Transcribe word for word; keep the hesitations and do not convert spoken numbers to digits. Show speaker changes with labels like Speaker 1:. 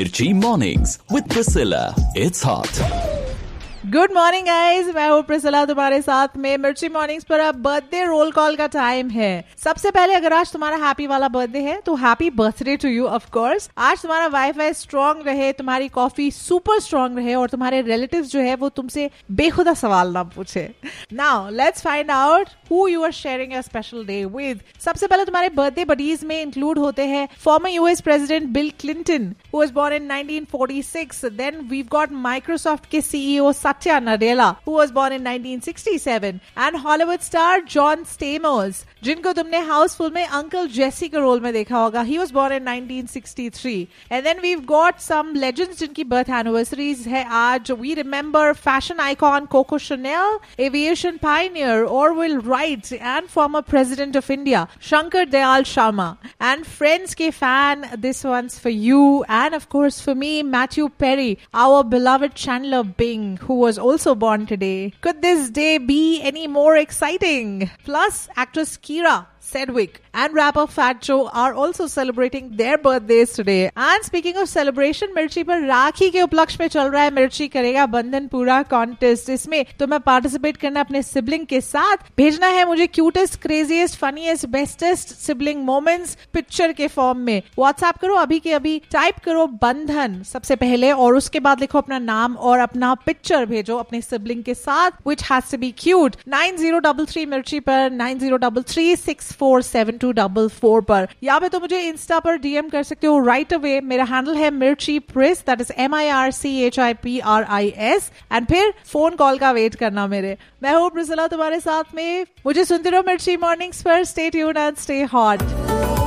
Speaker 1: Mirchi Mornings with Priscilla. It's hot.
Speaker 2: Good morning guys, मैं हूँ Priscilla तुम्हारे साथ में मिर्ची मॉर्निंग्स पर। अब बर्थडे रोल कॉल का टाइम है। सबसे पहले अगर आज तुम्हारा हैप्पी वाला बर्थडे है तो happy birthday to you. Of course आज तुम्हारा वाईफाई स्ट्रांग रहे, तुम्हारी कॉफी सुपर स्ट्रांग रहे और तुम्हारे रिलेटिव्स जो है वो तुमसे बेखुदा सवाल ना पूछे। Now let's find out who you are sharing your special day with. सबसे पहले तुम्हारे बर्थडे बडीज में इंक्लूड होते हैं former US president bill Clinton who was born in nineteen forty six. Then we've got Microsoft के CEO Satya Nadella, who was born in nineteen sixty-seven, and Hollywood star John Stamos, जिनको तुमने हाउसफुल में uncle जेसी के role में देखा होगा. He was born in nineteen sixty-three. And then we've got some legends जिनकी birth anniversaries है आज. We remember fashion icon Coco Chanel, aviation pioneer Orville Wright, and former president of India Shankar Dayal Sharma. And Friends के fan, this one's for you, and of course for me, Matthew Perry, our beloved Chandler Bing, who was also born today. Could this day be any more exciting? Plus, actress Kira Sedgwick and rapper Fat Joe are also celebrating their birthdays today. And speaking of celebration, मिर्ची पर राखी के उपलक्ष्य में चल रहा है मिर्ची करेगा बंधन पूरा कॉन्टेस्ट. इसमें तुम्हें पार्टिसिपेट करना अपने सिबलिंग के साथ. भेजना है मुझे cutest, craziest, funniest, bestest sibling moments picture के फॉर्म में. व्हाट्सएप करो अभी के अभी, टाइप करो बंधन सबसे पहले और उसके बाद लिखो अपना नाम और अपना पिक्चर भेजो अपने सिबलिंग के साथ, which has to be cute. Nine zero three three मिर्ची पर, nine zero three three six four seven to four four पर. या पे तो मुझे इंस्टा पर डीएम कर सकते हो राइट अवे. मेरा हैंडल है मिर्ची प्रिस, that is M I R C H I P R I S. And फिर फोन कॉल का वेट करना मेरे. मैं हूँ प्रिसिला तुम्हारे साथ में. मुझे सुनते रहो मिर्ची मॉर्निंग्स पर. Stay tuned and stay hot.